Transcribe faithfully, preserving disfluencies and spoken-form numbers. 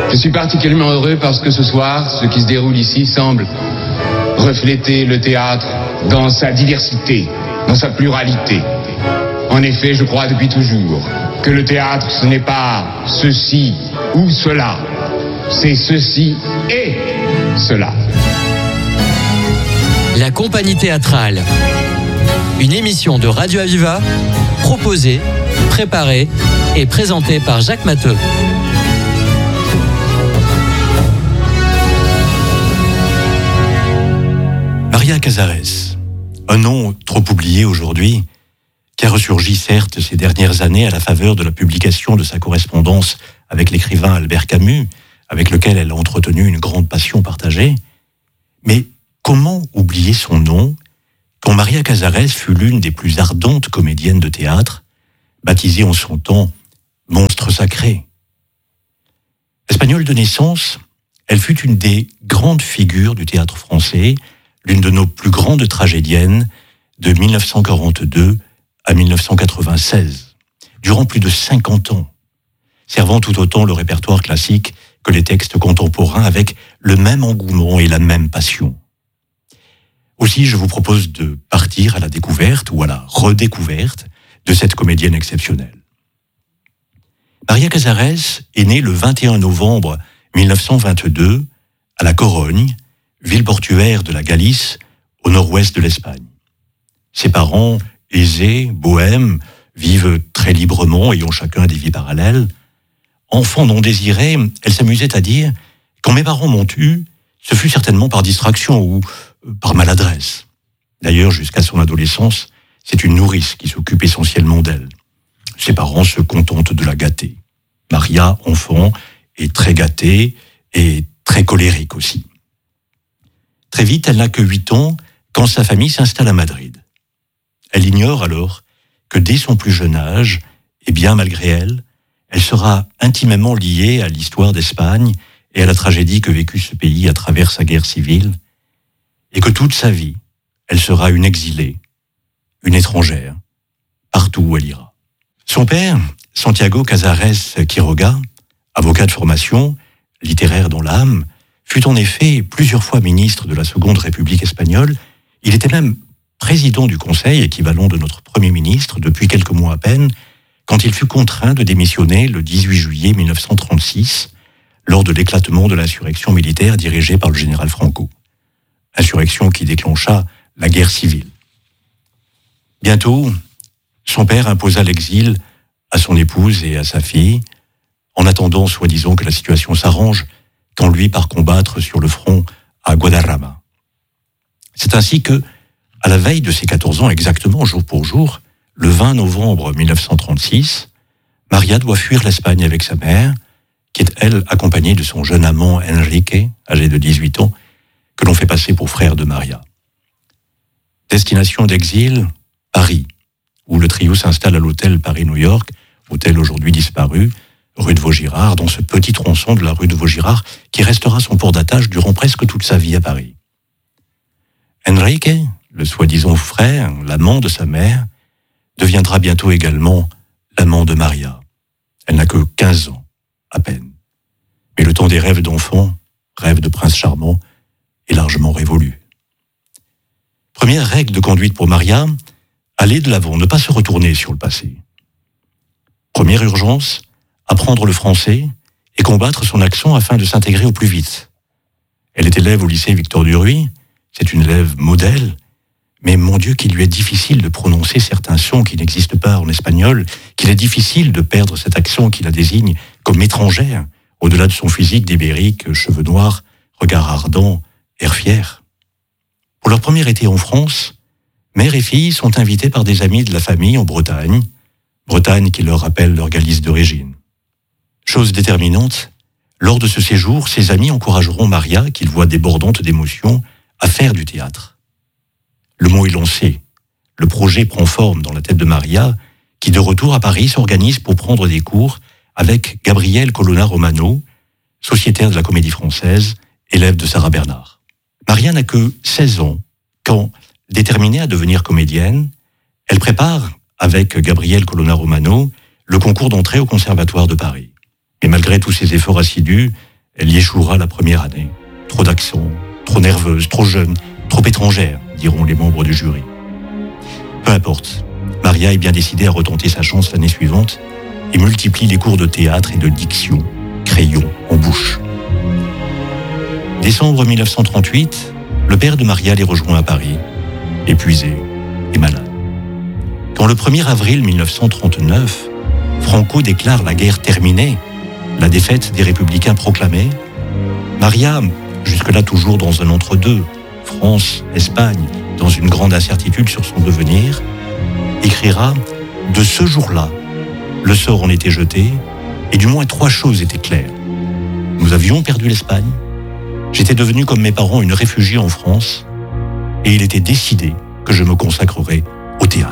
Je suis particulièrement heureux parce que ce soir, ce qui se déroule ici semble refléter le théâtre dans sa diversité, dans sa pluralité. En effet, je crois depuis toujours que le théâtre, ce n'est pas ceci ou cela, c'est ceci et cela. La compagnie théâtrale, une émission de Radio Aviva, proposée, préparée et présentée par Jacques Matteux. Maria Casares, un nom trop oublié aujourd'hui, qui a ressurgi certes ces dernières années à la faveur de la publication de sa correspondance avec l'écrivain Albert Camus, avec lequel elle a entretenu une grande passion partagée. Mais comment oublier son nom quand Maria Casares fut l'une des plus ardentes comédiennes de théâtre, baptisée en son temps « monstre sacré ». Espagnole de naissance, elle fut une des grandes figures du théâtre français, l'une de nos plus grandes tragédiennes de mille neuf cent quarante-deux à mille neuf cent quatre-vingt-seize, durant plus de cinquante ans, servant tout autant le répertoire classique que les textes contemporains avec le même engouement et la même passion. Aussi, je vous propose de partir à la découverte ou à la redécouverte de cette comédienne exceptionnelle. Maria Casares est née le vingt et un novembre mille neuf cent vingt-deux à La Corogne, ville portuaire de la Galice, au nord-ouest de l'Espagne. Ses parents, aisés, bohèmes, vivent très librement et ont chacun des vies parallèles. Enfant non désirée, elle s'amusait à dire « Quand mes parents m'ont eu, ce fut certainement par distraction ou euh, par maladresse. » D'ailleurs, jusqu'à son adolescence, c'est une nourrice qui s'occupe essentiellement d'elle. Ses parents se contentent de la gâter. Maria, enfant, est très gâtée et très colérique aussi. Très vite, elle n'a que huit ans quand sa famille s'installe à Madrid. Elle ignore alors que dès son plus jeune âge, et bien malgré elle, elle sera intimement liée à l'histoire d'Espagne et à la tragédie que vécut ce pays à travers sa guerre civile, et que toute sa vie, elle sera une exilée, une étrangère, partout où elle ira. Son père, Santiago Casares Quiroga, avocat de formation, littéraire dans l'âme, fut en effet plusieurs fois ministre de la Seconde République espagnole. Il était même président du Conseil, équivalent de notre Premier ministre, depuis quelques mois à peine, quand il fut contraint de démissionner le dix-huit juillet mille neuf cent trente-six, lors de l'éclatement de l'insurrection militaire dirigée par le général Franco. Insurrection qui déclencha la guerre civile. Bientôt, son père imposa l'exil à son épouse et à sa fille, en attendant, soi-disant, que la situation s'arrange, quand lui part combattre sur le front à Guadarrama. C'est ainsi que, à la veille de ses quatorze ans exactement, jour pour jour, le vingt novembre mille neuf cent trente-six, Maria doit fuir l'Espagne avec sa mère, qui est, elle, accompagnée de son jeune amant Enrique, âgé de dix-huit ans, que l'on fait passer pour frère de Maria. Destination d'exil, Paris, où le trio s'installe à l'hôtel Paris-New York, hôtel aujourd'hui disparu, rue de Vaugirard, dans ce petit tronçon de la rue de Vaugirard qui restera son port d'attache durant presque toute sa vie à Paris. Enrique, le soi-disant frère, l'amant de sa mère, deviendra bientôt également l'amant de Maria. Elle n'a que quinze ans, à peine. Mais le temps des rêves d'enfant, rêves de prince charmant, est largement révolu. Première règle de conduite pour Maria, aller de l'avant, ne pas se retourner sur le passé. Première urgence, apprendre le français et combattre son accent afin de s'intégrer au plus vite. Elle est élève au lycée Victor Duruy, c'est une élève modèle, mais mon Dieu qu'il lui est difficile de prononcer certains sons qui n'existent pas en espagnol, qu'il est difficile de perdre cet accent qui la désigne comme étrangère, au-delà de son physique d'ibérique, cheveux noirs, regard ardent, air fier. Pour leur premier été en France, mère et fille sont invitées par des amis de la famille en Bretagne, Bretagne qui leur rappelle leur Galice d'origine. Chose déterminante, lors de ce séjour, ses amis encourageront Maria, qu'ils voient débordante d'émotions, à faire du théâtre. Le mot est lancé. Le projet prend forme dans la tête de Maria, qui de retour à Paris s'organise pour prendre des cours avec Gabriel Colonna Romano, sociétaire de la Comédie Française, élève de Sarah Bernard. Maria n'a que seize ans quand, déterminée à devenir comédienne, elle prépare, avec Gabriel Colonna Romano, le concours d'entrée au Conservatoire de Paris. Et malgré tous ses efforts assidus, Elle y échouera la première année. Trop d'accent, trop nerveuse, trop jeune, trop étrangère, diront les membres du jury. Peu importe, Maria est bien décidée à retenter sa chance l'année suivante et multiplie les cours de théâtre et de diction, crayon en bouche. Décembre mille neuf cent trente-huit, le père de Maria les rejoint à Paris, épuisé et malade. Quand le premier avril mille neuf cent trente-neuf, Franco déclare la guerre terminée, la défaite des Républicains proclamée, Maria, jusque-là toujours dans un entre-deux, France, Espagne, dans une grande incertitude sur son devenir, écrira « De ce jour-là, le sort en était jeté, et du moins trois choses étaient claires. Nous avions perdu l'Espagne, j'étais devenu comme mes parents une réfugiée en France, et il était décidé que je me consacrerais au théâtre. »